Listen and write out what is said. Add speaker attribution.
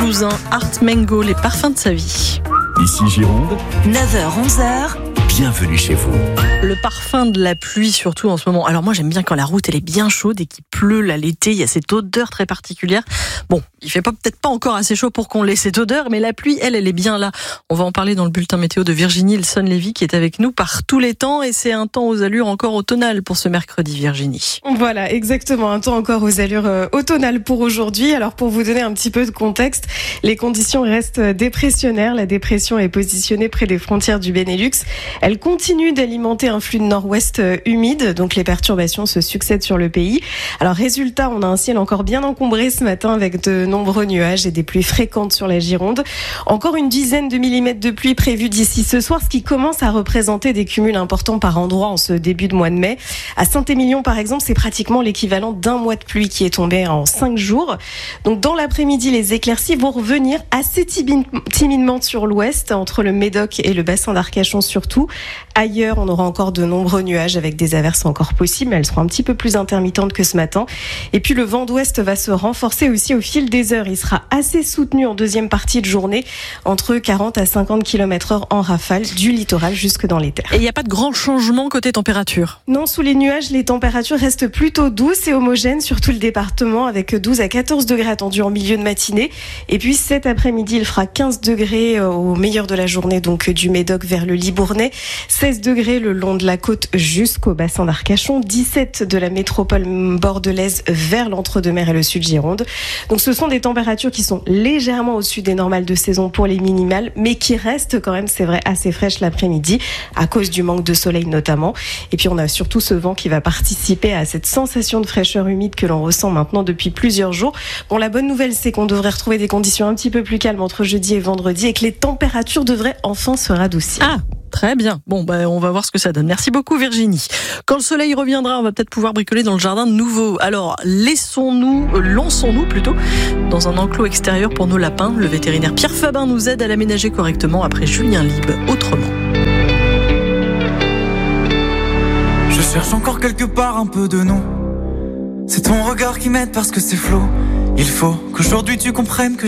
Speaker 1: toulousain Art Mengo, les parfums de sa vie.
Speaker 2: Ici Gironde,
Speaker 3: 9h-11h.
Speaker 2: bienvenue chez vous.
Speaker 1: Le parfum de la pluie, surtout en ce moment. Alors moi, j'aime bien quand la route elle est bien chaude et qu'il pleut là l'été. Il y a cette odeur très particulière. Bon, il fait peut-être pas encore assez chaud pour qu'on l'ait cette odeur, mais la pluie, elle est bien là. On va en parler dans le bulletin météo de Virginie Ilson-Lévy qui est avec nous par tous les temps, et c'est un temps aux allures encore automnales pour ce mercredi, Virginie.
Speaker 4: Voilà, exactement, un temps encore aux allures automnales pour aujourd'hui. Alors pour vous donner un petit peu de contexte, les conditions restent dépressionnaires. La dépression est positionnée près des frontières du Benelux. Elle continue d'alimenter un flux de nord-ouest humide, donc les perturbations se succèdent sur le pays. Alors résultat, on a un ciel encore bien encombré ce matin avec de nombreux nuages et des pluies fréquentes sur la Gironde. Encore une dizaine de millimètres de pluie prévue d'ici ce soir, ce qui commence à représenter des cumuls importants par endroit en ce début de mois de mai. À Saint-Émilion par exemple, c'est pratiquement l'équivalent d'un mois de pluie qui est tombé en 5 jours. Donc dans l'après-midi, les éclaircies vont revenir assez timidement sur l'ouest, entre le Médoc et le bassin d'Arcachon surtout. Ailleurs, on aura encore de nombreux nuages avec des averses encore possibles, mais elles seront un petit peu plus intermittentes que ce matin. Et puis le vent d'ouest va se renforcer aussi au fil des heures. Il sera assez soutenu en deuxième partie de journée, entre 40 à 50 km/h en rafale, du littoral jusque dans les terres.
Speaker 1: Et il n'y a pas de grand changement côté température?
Speaker 4: Non, sous les nuages, les températures restent plutôt douces et homogènes sur tout le département, avec 12 à 14 degrés attendus en milieu de matinée. Et puis cet après-midi, il fera 15 degrés au meilleur de la journée, donc du Médoc vers le Libournais, 16 degrés le long de la côte jusqu'au bassin d'Arcachon, 17 de la métropole bordelaise vers l'entre-deux-mer et le sud Gironde. Donc ce sont des températures qui sont légèrement au-dessus des normales de saison pour les minimales, mais qui restent quand même, c'est vrai, assez fraîches l'après-midi, à cause du manque de soleil notamment. Et puis on a surtout ce vent qui va participer à cette sensation de fraîcheur humide que l'on ressent maintenant depuis plusieurs jours. Bon, la bonne nouvelle, c'est qu'on devrait retrouver des conditions un petit peu plus calmes entre jeudi et vendredi, et que les températures devraient enfin se radoucir.
Speaker 1: Ah, très bien. Bon, on va voir ce que ça donne. Merci beaucoup, Virginie. Quand le soleil reviendra, on va peut-être pouvoir bricoler dans le jardin de nouveau. Alors, lançons-nous plutôt dans un enclos extérieur pour nos lapins. Le vétérinaire Pierre Fabin nous aide à l'aménager correctement après Julien Lieb, autrement.
Speaker 5: Je cherche encore quelque part un peu de nous. C'est ton regard qui m'aide parce que c'est flou. Il faut qu'aujourd'hui tu comprennes que